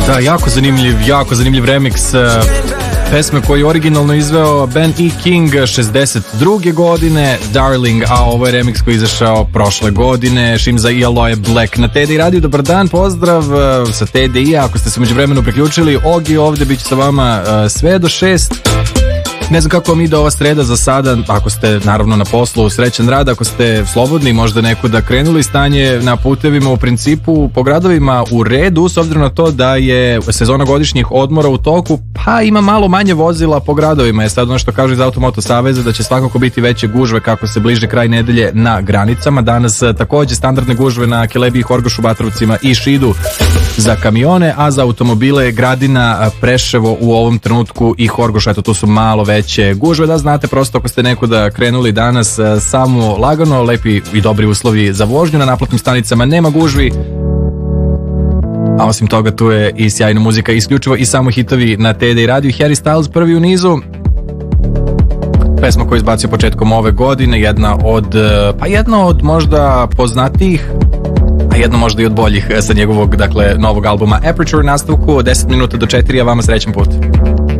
Da, jako zanimljiv remix pesme koju je originalno izveo Ben E. King 62. godine, Darling, a ovo je remix koji je izašao prošle godine, Shimza i Aloe Black na TDI Radio. Dobar dan, pozdrav sa TDI-a, ako ste se međuvremenu priključili, Ogi ovde, bit ću sa vama sve do 6. Ne znam kako vam ide ova sreda za sada, ako ste naravno na poslu, srećan rad, ako ste slobodni, možda nekuda krenuli, stanje na putevima u principu po gradovima u redu, s obzirom na to da je sezona godišnjih odmora u toku, pa ima malo manje vozila po gradovima. Je sad ono što kažu iz Automoto Saveza da će svakako biti veće gužve kako se bliže kraj nedelje na granicama. Danas takođe standardne gužve na Kelebiji, Horgošu, Batrovcima i Šidu za kamione, a za automobile Gradina, Preševo u ovom trenutku i Horgoš, eto tu su malo veće gužve, da znate prosto ako ste nekuda krenuli danas, samo lagano, lepi i dobri uslovi za vožnju, na naplatnim stanicama nema gužvi, a osim toga tu je i sjajna muzika, isključivo i samo hitovi na TDI Radio. Harry Styles prvi u nizu, pesma koju je izbacio početkom ove godine, jedna od možda poznatijih, a jedno možda i od boljih sa njegovog, dakle, novog albuma Aperture. Nastavku 10 minuta do 4, a vama srećan put.